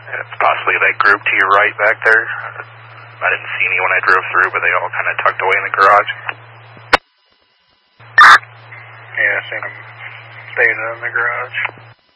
It's possibly that group to your right back there. I didn't see any when I drove through, but they all kind of tucked away in the garage. Yeah, I seen them staying in the garage.